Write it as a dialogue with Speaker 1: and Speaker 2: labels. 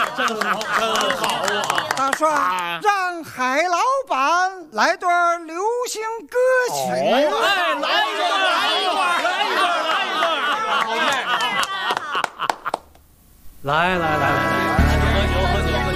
Speaker 1: 真好，真好啊！
Speaker 2: 大帅，让海老板来段流行歌曲。
Speaker 1: 来一段，来一段，
Speaker 3: 来，喝酒。